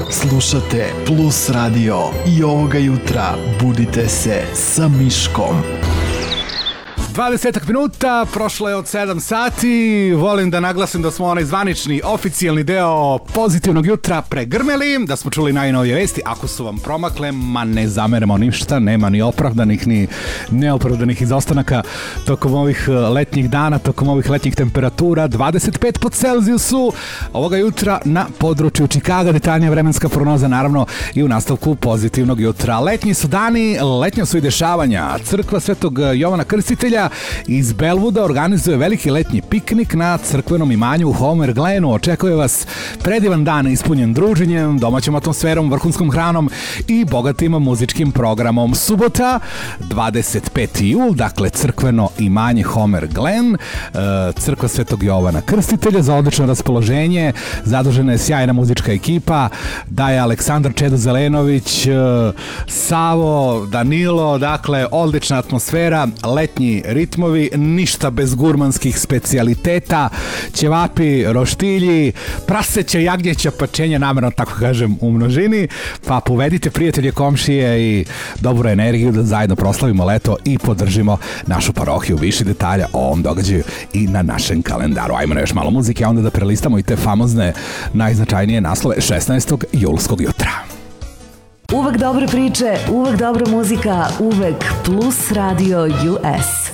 Slušate Plus Radio i ovoga jutra budite se sa Miškom. 20 minuta, prošlo je od 7 sati, volim da naglasim da smo onaj zvanični, oficijalni deo pozitivnog jutra pregrmeli, da smo čuli najnovije vesti, ako su vam promakle, ma ne zameramo ništa, nema ni opravdanih, ni neopravdanih izostanaka tokom ovih letnjih dana, tokom ovih letnjih temperatura, 25 pod Celzijusu, ovoga jutra na području Čikaga, detaljnija vremenska prognoza naravno i u nastavku pozitivnog jutra. Letnji su dani, letnja su i dešavanja, crkva Svetog Jovana Krstitelja iz Belvuda organizuje veliki letnji piknik na crkvenom imanju u Homer Glenu. Očekuje vas predivan dan ispunjen druženjem, domaćom atmosferom, vrhunskom hranom i bogatim muzičkim programom. Subota, 25. jul, dakle crkveno imanje Homer Glen, crkva Svetog Jovana Krstitelja. Za odlično raspoloženje zadužena je sjajna muzička ekipa, daje Aleksandar Čedo Zelenović, Savo, Danilo, dakle odlična atmosfera, letnji ritmovi, ništa bez gurmanskih specijaliteta, ćevapi, roštilji, praseća, jagnjeća, pačenja, namerno tako kažem u množini, pa povedite prijatelje, komšije i dobru energiju da zajedno proslavimo leto i podržimo našu parohiju. Više detalja o ovom događaju i na našem kalendaru. Ajmo na još malo muzike, a onda da prelistamo i te famozne najznačajnije naslove 16. julskog jutra. Uvek dobre priče, uvek dobra muzika, uvek Plus Radio US.